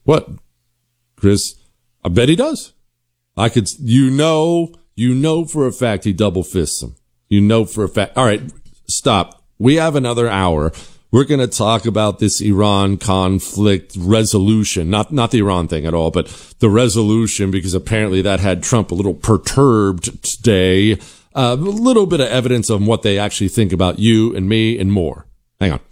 What? Chris, I bet he does. You know for a fact he double fists him. You know for a fact. All right, stop. We have another hour. We're going to talk about this Iran conflict resolution, not the Iran thing at all, but the resolution, because apparently that had Trump a little perturbed today. A little bit of evidence on what they actually think about you and me and more. Hang on.